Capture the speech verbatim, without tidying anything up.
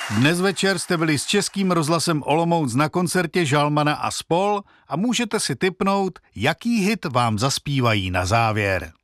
Dnes večer jste byli s Českým rozhlasem Olomouc na koncertě Žalmana a spol a můžete si tipnout, jaký hit vám zaspívají na závěr.